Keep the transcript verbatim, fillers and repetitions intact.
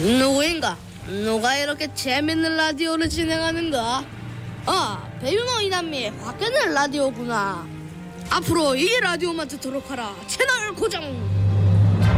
누구인가? 누가 이렇게 재밌는 라디오를 진행하는가? 아, 배윤호 이남미 화끈한 라디오구나. 앞으로 이 라디오만 듣도록 하라. 채널 고정.